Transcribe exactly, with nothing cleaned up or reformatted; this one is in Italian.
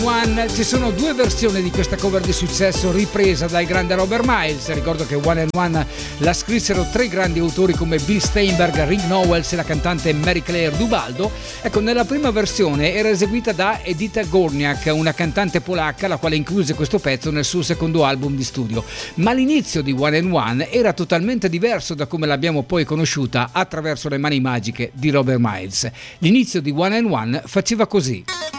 One. Ci sono due versioni di questa cover di successo ripresa dal grande Robert Miles. Ricordo che One and One la scrissero tre grandi autori come Bill Steinberg, Rick Nowels e la cantante Mary Claire Dubaldo. Ecco, nella prima versione era eseguita da Edyta Górniak, una cantante polacca, la quale incluse questo pezzo nel suo secondo album di studio. Ma l'inizio di One and One era totalmente diverso da come l'abbiamo poi conosciuta attraverso le mani magiche di Robert Miles. L'inizio di One and One faceva così.